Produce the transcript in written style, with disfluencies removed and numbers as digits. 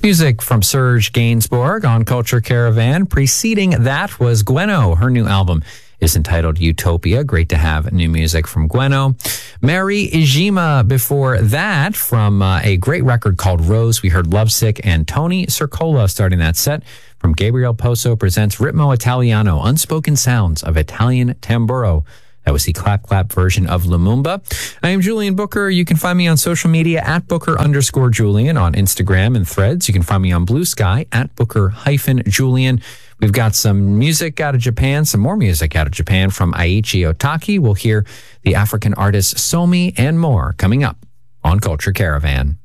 Music from Serge Gainsbourg on Culture Caravan. Preceding that was Gweno. Her new album is entitled Utopia. Great to have new music from Gweno. Mary Ijima before that from a great record called Rose. We heard Lovesick, and Tony Cercola starting that set from Gabriel Poso presents Ritmo Italiano, Unspoken Sounds of Italian Tamburo. That was the Clap Clap version of Lumumba. I am Julian Booker. You can find me on social media at Booker_Julian on Instagram and Threads. You can find me on Blue Sky at Booker-Julian. We've got some music out of Japan, some more music out of Japan from Aichi Otaki. We'll hear the African artist Somi and more coming up on Culture Caravan.